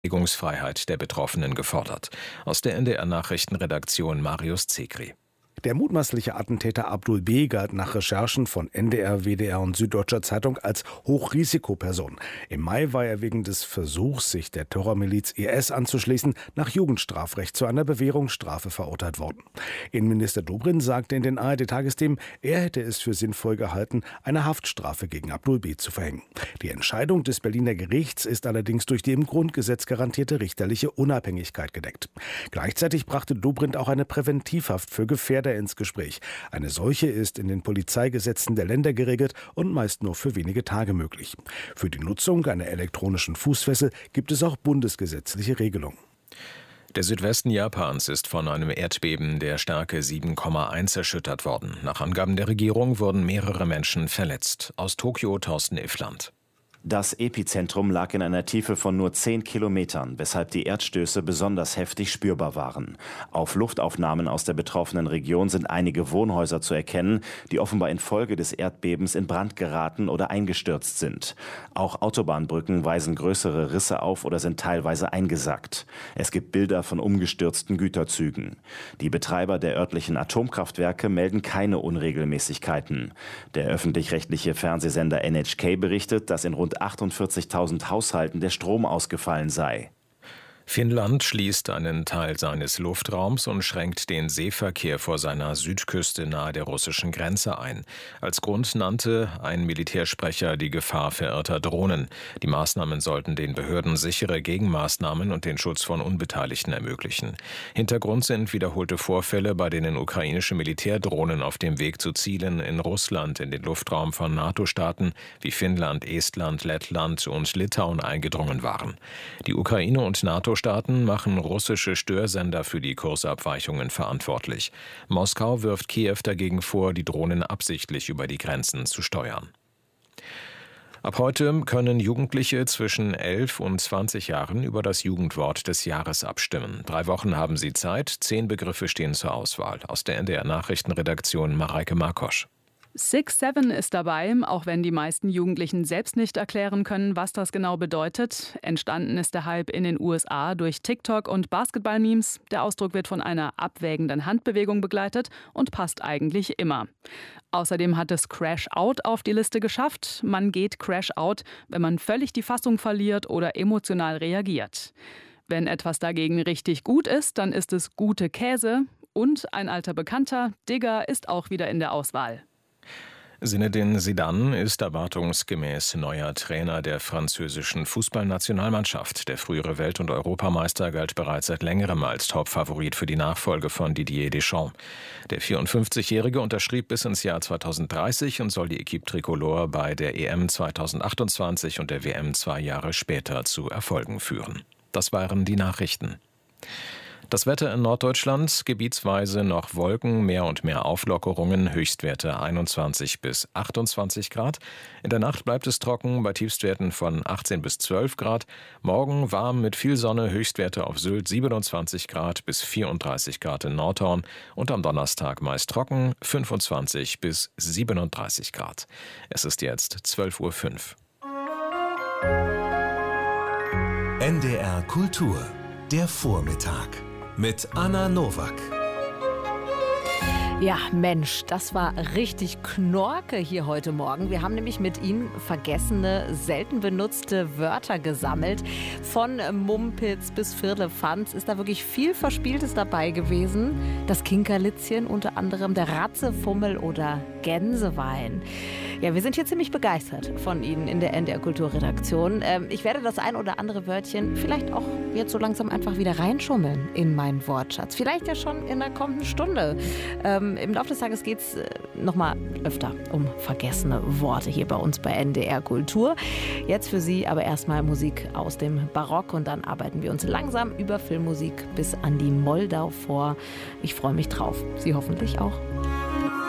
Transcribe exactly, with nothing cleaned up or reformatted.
Bewegungsfreiheit der Betroffenen gefordert. Aus der N D R-Nachrichtenredaktion Marius Zekri. Der mutmaßliche Attentäter Abdul B. galt nach Recherchen von N D R, W D R und Süddeutscher Zeitung als Hochrisikoperson. Im Mai war er wegen des Versuchs, sich der Terrormiliz I S anzuschließen, nach Jugendstrafrecht zu einer Bewährungsstrafe verurteilt worden. Innenminister Dobrindt sagte in den A R D-Tagesthemen, er hätte es für sinnvoll gehalten, eine Haftstrafe gegen Abdul B. zu verhängen. Die Entscheidung des Berliner Gerichts ist allerdings durch die im Grundgesetz garantierte richterliche Unabhängigkeit gedeckt. Gleichzeitig brachte Dobrindt auch eine Präventivhaft für Gefährder ins Gespräch. Eine solche ist in den Polizeigesetzen der Länder geregelt und meist nur für wenige Tage möglich. Für die Nutzung einer elektronischen Fußfessel gibt es auch bundesgesetzliche Regelungen. Der Südwesten Japans ist von einem Erdbeben der Stärke sieben Komma eins erschüttert worden. Nach Angaben der Regierung wurden mehrere Menschen verletzt. Aus Tokio Thorsten Iffland. Das Epizentrum lag in einer Tiefe von nur zehn Kilometern, weshalb die Erdstöße besonders heftig spürbar waren. Auf Luftaufnahmen aus der betroffenen Region sind einige Wohnhäuser zu erkennen, die offenbar infolge des Erdbebens in Brand geraten oder eingestürzt sind. Auch Autobahnbrücken weisen größere Risse auf oder sind teilweise eingesackt. Es gibt Bilder von umgestürzten Güterzügen. Die Betreiber der örtlichen Atomkraftwerke melden keine Unregelmäßigkeiten. Der öffentlich-rechtliche Fernsehsender N H K berichtet, dass in rund achtundvierzigtausend Haushalten der Strom ausgefallen sei. Finnland schließt einen Teil seines Luftraums und schränkt den Seeverkehr vor seiner Südküste nahe der russischen Grenze ein. Als Grund nannte ein Militärsprecher die Gefahr verirrter Drohnen. Die Maßnahmen sollten den Behörden sichere Gegenmaßnahmen und den Schutz von Unbeteiligten ermöglichen. Hintergrund sind wiederholte Vorfälle, bei denen ukrainische Militärdrohnen auf dem Weg zu Zielen in Russland in den Luftraum von NATO-Staaten wie Finnland, Estland, Lettland und Litauen eingedrungen waren. Die Ukraine und NATO Staaten machen russische Störsender für die Kursabweichungen verantwortlich. Moskau wirft Kiew dagegen vor, die Drohnen absichtlich über die Grenzen zu steuern. Ab heute können Jugendliche zwischen elf und zwanzig Jahren über das Jugendwort des Jahres abstimmen. Drei Wochen haben sie Zeit, zehn Begriffe stehen zur Auswahl. Aus der N D R-Nachrichtenredaktion Mareike Markosch. Six Seven ist dabei, auch wenn die meisten Jugendlichen selbst nicht erklären können, was das genau bedeutet. Entstanden ist der Hype in den U S A durch TikTok und Basketball-Memes. Der Ausdruck wird von einer abwägenden Handbewegung begleitet und passt eigentlich immer. Außerdem hat es Crash Out auf die Liste geschafft. Man geht Crash Out, wenn man völlig die Fassung verliert oder emotional reagiert. Wenn etwas dagegen richtig gut ist, dann ist es gute Käse. Und ein alter Bekannter, Digger, ist auch wieder in der Auswahl. Zinedine Zidane ist erwartungsgemäß neuer Trainer der französischen Fußballnationalmannschaft. Der frühere Welt- und Europameister galt bereits seit längerem als Topfavorit für die Nachfolge von Didier Deschamps. Der vierundfünfzigjährige unterschrieb bis ins Jahr zweitausenddreißig und soll die Équipe Tricolore bei der E M zweitausendachtundzwanzig und der W M zwei Jahre später zu Erfolgen führen. Das waren die Nachrichten. Das Wetter in Norddeutschland, gebietsweise noch Wolken, mehr und mehr Auflockerungen, Höchstwerte einundzwanzig bis achtundzwanzig Grad. In der Nacht bleibt es trocken bei Tiefstwerten von achtzehn bis zwölf Grad. Morgen warm mit viel Sonne, Höchstwerte auf Sylt siebenundzwanzig Grad bis vierunddreißig Grad in Nordhorn und am Donnerstag meist trocken, fünfundzwanzig bis siebenunddreißig Grad. Es ist jetzt zwölf Uhr fünf. N D R Kultur, der Vormittag. Mit Anna Nowak. Ja, Mensch, das war richtig Knorke hier heute Morgen. Wir haben nämlich mit Ihnen vergessene, selten benutzte Wörter gesammelt. Von Mumpitz bis Firlefanz ist da wirklich viel Verspieltes dabei gewesen. Das Kinkerlitzchen unter anderem, der Ratzefummel oder Gänsewein. Ja, wir sind hier ziemlich begeistert von Ihnen in der N D R-Kulturredaktion. Ähm, ich werde das ein oder andere Wörtchen vielleicht auch jetzt so langsam einfach wieder reinschummeln in meinen Wortschatz. Vielleicht ja schon in der kommenden Stunde. Ähm, Im Laufe des Tages geht es äh, nochmal öfter um vergessene Worte hier bei uns bei N D R Kultur. Jetzt für Sie aber erstmal Musik aus dem Barock und dann arbeiten wir uns langsam über Filmmusik bis an die Moldau vor. Ich freue mich drauf. Sie hoffentlich auch.